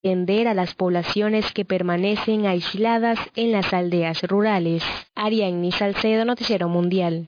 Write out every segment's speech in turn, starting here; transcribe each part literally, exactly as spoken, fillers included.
atender a las poblaciones que permanecen aisladas en las aldeas rurales. Ariadne Salcedo, Noticiero Mundial.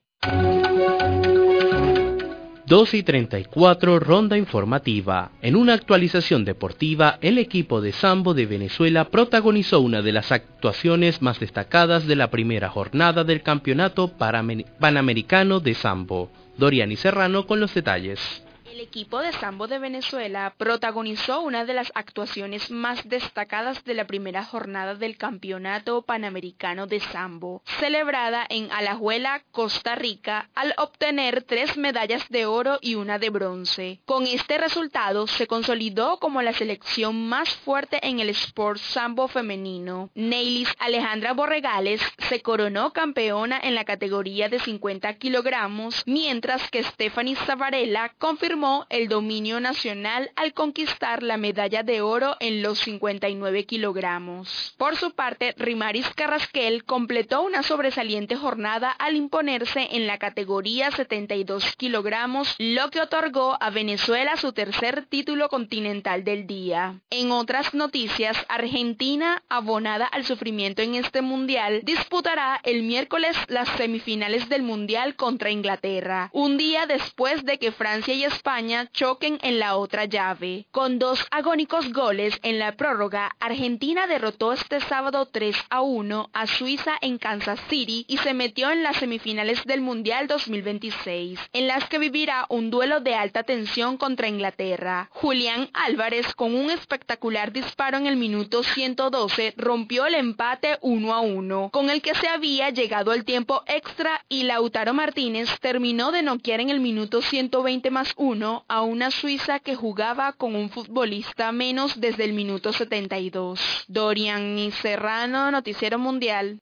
dos y treinta y cuatro, ronda informativa. En una actualización deportiva, el equipo de sambo de Venezuela protagonizó una de las actuaciones más destacadas de la primera jornada del Campeonato Panamericano de Sambo. Doriani Serrano con los detalles. El equipo de sambo de Venezuela protagonizó una de las actuaciones más destacadas de la primera jornada del Campeonato Panamericano de Sambo, celebrada en Alajuela, Costa Rica, al obtener tres medallas de oro y una de bronce. Con este resultado se consolidó como la selección más fuerte en el sport sambo femenino. Neylis Alejandra Borregales se coronó campeona en la categoría de cincuenta kilogramos, mientras que Stephanie Zavarela confirmó el dominio nacional al conquistar la medalla de oro en los cincuenta y nueve kilogramos. Por su parte, Rimaris Carrasquel completó una sobresaliente jornada al imponerse en la categoría setenta y dos kilogramos, lo que otorgó a Venezuela su tercer título continental del día. En otras noticias, Argentina, abonada al sufrimiento en este mundial, disputará el miércoles las semifinales del mundial contra Inglaterra, un día después de que Francia y España choquen en la otra llave. Con dos agónicos goles en la prórroga, Argentina derrotó este sábado tres a uno a Suiza en Kansas City y se metió en las semifinales del Mundial dos mil veintiséis, en las que vivirá un duelo de alta tensión contra Inglaterra. Julián Álvarez, con un espectacular disparo en el minuto ciento doce, rompió el empate uno a uno, con el que se había llegado al tiempo extra, y Lautaro Martínez terminó de noquear en el minuto ciento veinte más uno a una Suiza que jugaba con un futbolista menos desde el minuto setenta y dos. Doriani Serrano, Noticiero Mundial.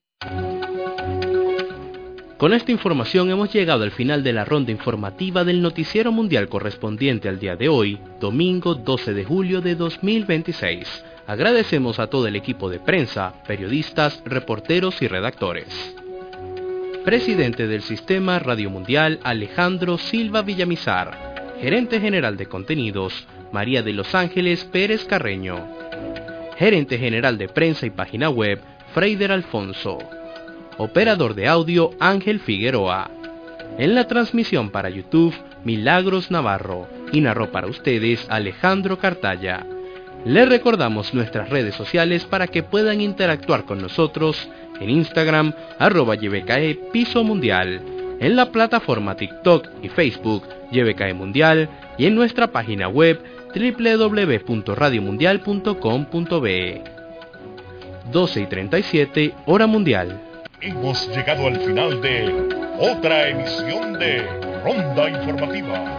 Con esta información hemos llegado al final de la ronda informativa del Noticiero Mundial correspondiente al día de hoy, domingo doce de julio de dos mil veintiséis. Agradecemos a todo el equipo de prensa, periodistas, reporteros y redactores. Presidente del Sistema Radio Mundial, Alejandro Silva Villamizar. Gerente General de Contenidos, María de los Ángeles Pérez Carreño. Gerente General de Prensa y Página Web, Freider Alfonso. Operador de audio, Ángel Figueroa. En la transmisión para YouTube, Milagros Navarro. Y narró para ustedes, Alejandro Cartaya. Les recordamos nuestras redes sociales para que puedan interactuar con nosotros en Instagram, arroba Y B K E Piso Mundial, en la plataforma TikTok y Facebook, Y B K E Mundial, y en nuestra página web doble u doble u doble u punto radio mundial punto com punto be. doce y treinta y siete, hora mundial. Hemos llegado al final de otra emisión de Ronda Informativa.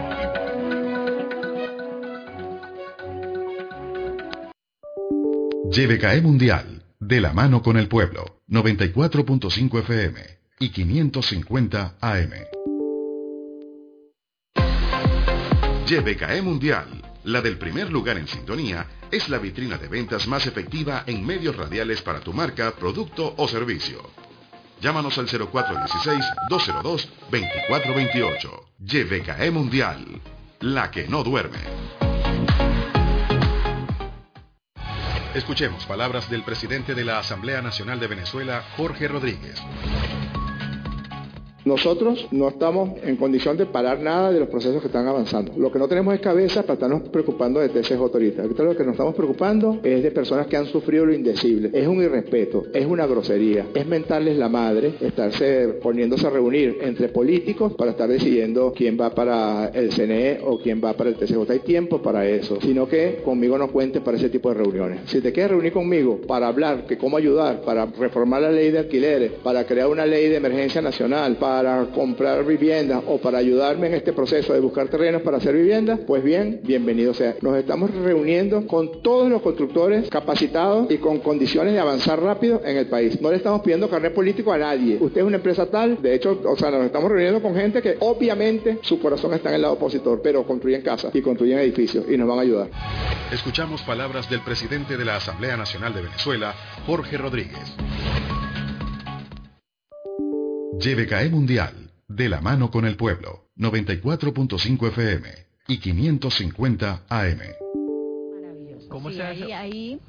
Y B K E Mundial, de la mano con el pueblo, noventa y cuatro punto cinco F M y quinientos cincuenta A M. Y B K E Mundial, la del primer lugar en sintonía, es la vitrina de ventas más efectiva en medios radiales para tu marca, producto o servicio. Llámanos al cero cuatro uno seis, dos cero dos, dos cuatro dos ocho. Y B K E Mundial, la que no duerme. Escuchemos palabras del presidente de la Asamblea Nacional de Venezuela, Jorge Rodríguez. Nosotros no estamos en condición de parar nada de los procesos que están avanzando. Lo que no tenemos es cabeza para estarnos preocupando de T C J ahorita. Ahorita lo que nos estamos preocupando es de personas que han sufrido lo indecible. Es un irrespeto, es una grosería, es mentarles la madre, estarse poniéndose a reunir entre políticos para estar decidiendo quién va para el C N E o quién va para el T C J. Hay tiempo para eso, sino que conmigo no cuente para ese tipo de reuniones. Si te quieres reunir conmigo para hablar que cómo ayudar, para reformar la ley de alquileres, para crear una ley de emergencia nacional, para para comprar viviendas o para ayudarme en este proceso de buscar terrenos para hacer viviendas, pues bien, bienvenido sea. Nos estamos reuniendo con todos los constructores capacitados y con condiciones de avanzar rápido en el país. No le estamos pidiendo carnet político a nadie. Usted es una empresa tal, de hecho, o sea, nos estamos reuniendo con gente que obviamente su corazón está en el lado opositor, pero construyen casas y construyen edificios y nos van a ayudar. Escuchamos palabras del presidente de la Asamblea Nacional de Venezuela, Jorge Rodríguez. Y B K E Mundial, de la mano con el pueblo, noventa y cuatro punto cinco F M y quinientos cincuenta A M. Maravilloso. ¿Cómo sí, se hace? Ahí, ahí